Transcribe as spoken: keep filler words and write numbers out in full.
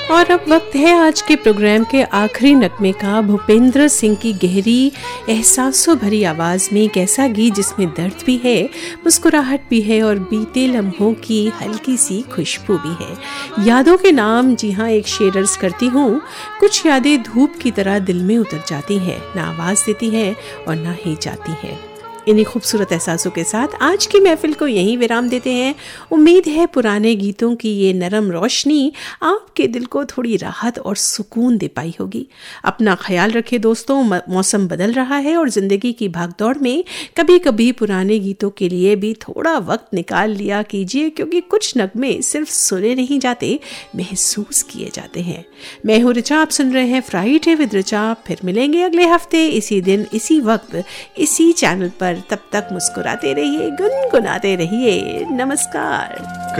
और अब वक्त है आज के प्रोग्राम के आखिरी नगमे का। भूपेंद्र सिंह की गहरी एहसासों भरी आवाज़ में एक ऐसा गीत जिसमें दर्द भी है, मुस्कुराहट भी है और बीते लम्हों की हल्की सी खुशबू भी है। यादों के नाम, जी हाँ, एक शेर अर्ज करती हूँ, कुछ यादें धूप की तरह दिल में उतर जाती हैं, ना आवाज़ देती हैं और ना ही जाती हैं। इन्हीं खूबसूरत एहसासों के साथ आज की महफिल को यहीं विराम देते हैं। उम्मीद है पुराने गीतों की ये नरम रोशनी आपके दिल को थोड़ी राहत और सुकून दे पाई होगी। अपना ख्याल रखें दोस्तों। मौसम बदल रहा है और ज़िंदगी की भागदौड़ में कभी कभी पुराने गीतों के लिए भी थोड़ा वक्त निकाल लिया कीजिए, क्योंकि कुछ नगमे सिर्फ सुने नहीं जाते, महसूस किए जाते हैं। मैं हूँ ऋचा, आप सुन रहे हैं फ्राइडे विद ऋचा। फिर मिलेंगे अगले हफ्ते इसी दिन इसी वक्त इसी चैनल पर। तब तक मुस्कुराते रहिए, गुनगुनाते रहिए। नमस्कार।